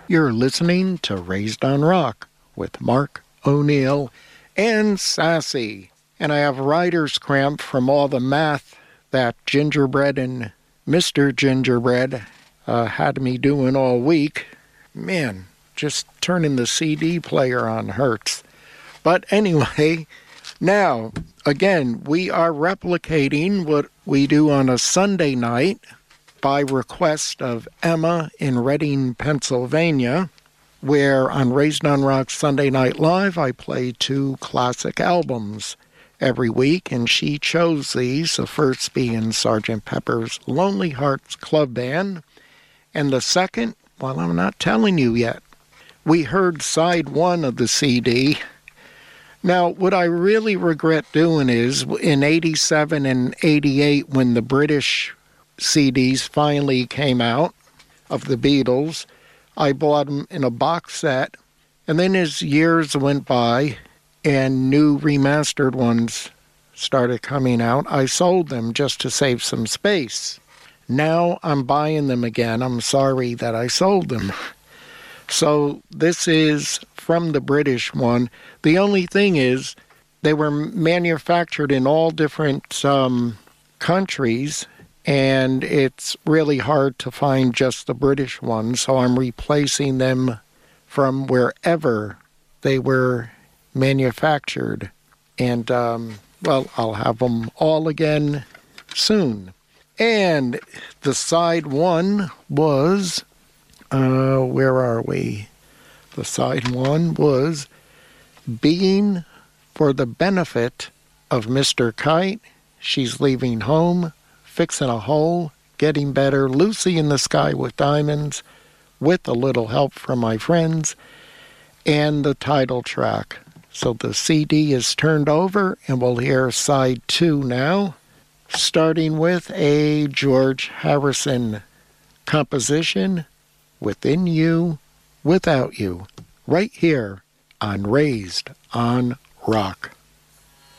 You're listening to Raised on Rock with Mark O'Neill and Sassy. And I have writer's cramp from all the math that Gingerbread and Mr. Gingerbread had me doing all week. Man, just turning the CD player on hurts. But anyway, now, again, we are replicating what we do on a Sunday night by request of Emma in Reading, Pennsylvania, where on Raised on Rock Sunday Night Live, I play 2 classic albums every week, and she chose these, the first being Sgt. Pepper's Lonely Hearts Club Band, and the second, well, I'm not telling you yet. We heard side 1 of the CD. Now, what I really regret doing is, in 87 and 88, when the British CDs finally came out of the Beatles, I bought them in a box set, and then as years went by and new remastered ones started coming out, I sold them just to save some space. Now I'm buying them again. I'm sorry that I sold them. So this is from the British one. The only thing is they were manufactured in all different countries, and it's really hard to find just the British ones, so I'm replacing them from wherever they were manufactured. And, well, I'll have them all again soon. And the side 1 was, where are we? The side 1 was Being for the Benefit of Mr. Kite. She's leaving home, fixing a hole, getting better, Lucy in the Sky with Diamonds, with a little help from my friends, and the title track. So the CD is turned over, and we'll hear side 2 now, starting with a George Harrison composition, Within You, Without You, right here on Raised on Rock.